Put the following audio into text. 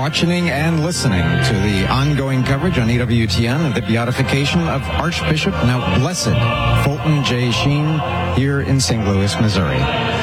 watching and listening to the ongoing coverage on EWTN of the beatification of Archbishop, now Blessed, Fulton J. Sheen here in St. Louis, Missouri.